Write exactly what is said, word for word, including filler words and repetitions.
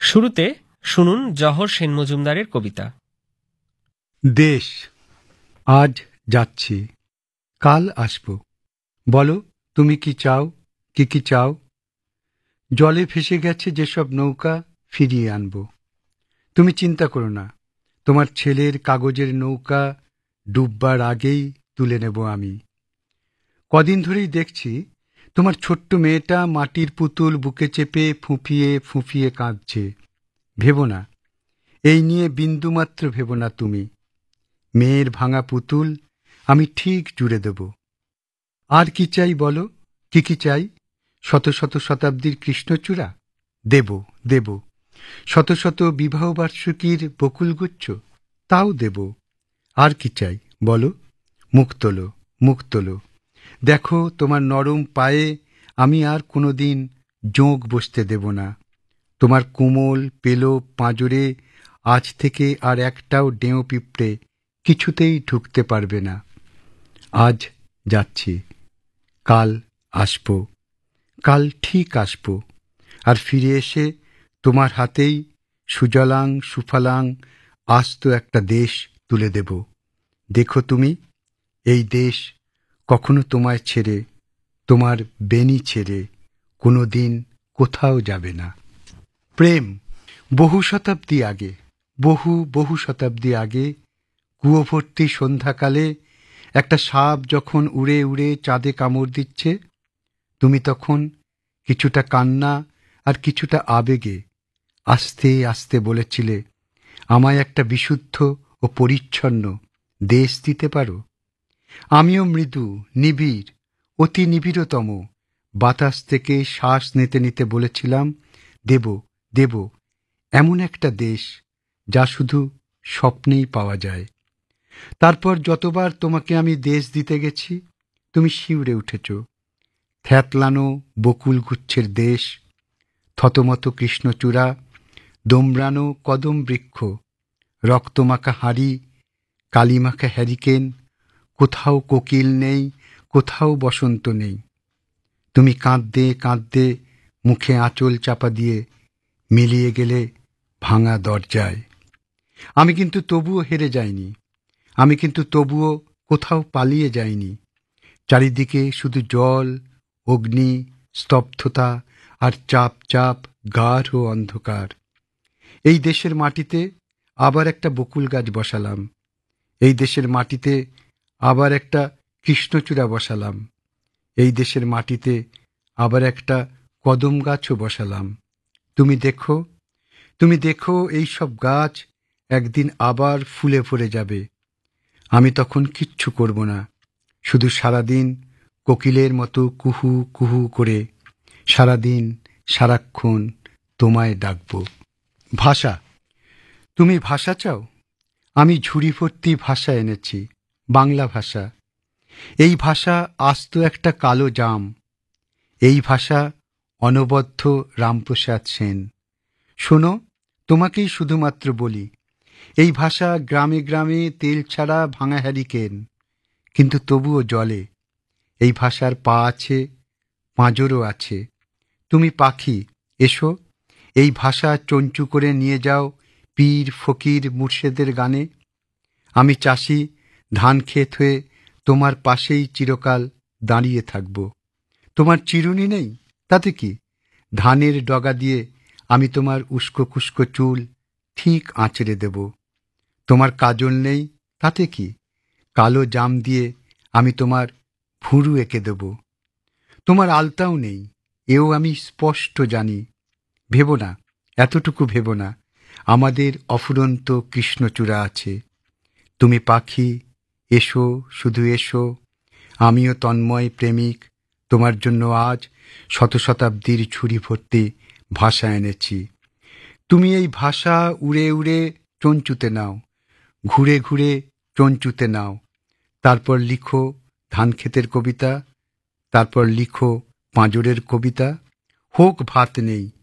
শুরুতে শুনুন জহর সেন মজুমদারের কবিতা। দেশ। আজ যাচ্ছি, কাল আসব। বলো তুমি কি চাও, কি কি চাও? জলে ভেসে গেছে যেসব নৌকা ফিরিয়ে আনব। তুমি চিন্তা করো না, তোমার ছেলের কাগজের নৌকা ডুববার আগেই তুলে নেব আমি। কদিন ধরেই দেখছি তোমার ছোট্ট মেয়েটা মাটির পুতুল বুকে চেপে ফুঁপিয়ে ফুঁপিয়ে কাঁদছে। ভেবো না, এই নিয়ে বিন্দুমাত্র ভেবো না তুমি। মেয়ের ভাঙা পুতুল আমি ঠিক জুড়ে দেব। আর কি চাই বলো, কি কি চাই? শত শত শতাব্দীর কৃষ্ণচূড়া দেব, দেব। শত শত বিবাহ বার্ষিকীর বকুলগুচ্ছ তাও দেব। আর কি চাই বলো? মুখ তোলো, মুখ তোলো। দেখো তোমার নরম পায়ে আমি আর কোনোদিন জোঁক বসতে দেব না। তোমার কোমল পেলো পাঁজরে আজ থেকে আর একটাও ডেঁও পিঁপড়ে কিছুতেই ঢুকতে পারবে না। আজ যাচ্ছি, কাল আসব, কাল ঠিক আসব। আর ফিরে এসে তোমার হাতেই সুজলাং সুফলাং আস্ত একটা দেশ তুলে দেব। দেখো তুমি, এই দেশ কখনো তোমায় ছেড়ে, তোমার বেনি ছেড়ে কোনো দিন কোথাও যাবে না। প্রেম। বহু শতাব্দী আগে, বহু বহু শতাব্দী আগে কুয়োভর্তি সন্ধ্যাকালে একটা সাপ যখন উড়ে উড়ে চাঁদে কামড় দিচ্ছে, তুমি তখন কিছুটা কান্না আর কিছুটা আবেগে আস্তে আস্তে বলেছিলে, আমায় একটা বিশুদ্ধ ও পরিচ্ছন্ন দেশ দিতে পারো? আমিও মৃদু নিবিড়, অতি নিবিড়তম বাতাস থেকে শ্বাস নিতে নিতে বলেছিলাম, দেব, দেব, এমন একটা দেশ যা শুধু স্বপ্নেই পাওয়া যায়। তারপর যতবার তোমাকে আমি দেশ দিতে গেছি, তুমি শিউরে উঠেছ। থ্যাতলানো বকুল গুচ্ছের দেশ, থতমত কৃষ্ণচূড়া, দোমড়ানো কদম বৃক্ষ, রক্তমাখা হাঁড়ি, কালিমাখা হ্যারিকেন, কোথাও কোকিল নেই, কোথাও বসন্ত নেই। তুমি কাঁদতে কাঁদতে মুখে আঁচল চাপা দিয়ে মিলিয়ে গেলে ভাঙা দরজায়। আমি কিন্তু তবুও হেরে যাইনি, আমি কিন্তু তবুও কোথাও পালিয়ে যাইনি। চারিদিকে শুধু জল, অগ্নি, স্তব্ধতা আর চাপ চাপ গাঢ় অন্ধকার। এই দেশের মাটিতে আবার একটা বকুল গাছ বসালাম, এই দেশের মাটিতে আবার একটা কৃষ্ণচূড়া বসালাম, এই দেশের মাটিতে আবার একটা কদম গাছও বসালাম। তুমি দেখো, তুমি দেখো এই সব গাছ একদিন আবার ফুলে ভরে যাবে। আমি তখন কিচ্ছু করব না, শুধু সারাদিন কোকিলের মতো কুহু কুহু করে সারাদিন সারাক্ষণ তোমায় ডাকব। ভাষা। তুমি ভাষা চাও? আমি ঝুড়ি ভর্তি ভাষা এনেছি, বাংলা ভাষা। এই ভাষা আস্ত একটা কালো জাম। এই ভাষা অনবদ্য রামপ্রসাদ সেন। শোনো, তোমাকেই শুধুমাত্র বলি, এই ভাষা গ্রামে গ্রামে তেল ছাড়া ভাঙা হ্যারিকেন, কিন্তু তবুও জলে। এই ভাষার পা আছে, পাঁজরও আছে। তুমি পাখি, এসো, এই ভাষা চঞ্চু করে নিয়ে যাও পীর ফকির মুর্শেদের গানে। আমি চাষি, ধান ক্ষেত হয়ে তোমার পাশেই চিরকাল দাঁড়িয়ে থাকব। তোমার চিরুনি নেই, তাতে কি? ধানের ডগা দিয়ে আমি তোমার উস্কো খুস্কো চুল ঠিক আঁচড়ে দেব। তোমার কাজল নেই, তাতে কি? কালো জাম দিয়ে আমি তোমার ভুরু এঁকে দেব। তোমার আলতাও নেই, এও আমি স্পষ্ট জানি। ভেবো না, এতটুকু ভেবো না, আমাদের অফুরন্ত কৃষ্ণচূড়া আছে। তুমি পাখি, এসো, শুধু এসো। আমিও তন্ময় প্রেমিক, তোমার জন্য আজ শত শতাব্দীর ঝুড়ি ভর্তি ভাষা এনেছি। তুমি এই ভাষা উড়ে উড়ে চঞ্চুতে নাও, ঘুরে ঘুরে চঞ্চুতে নাও। তারপর লিখো ধানক্ষেতের কবিতা, তারপর লিখো পাঁজরের কবিতা। হোক ভাত নেই,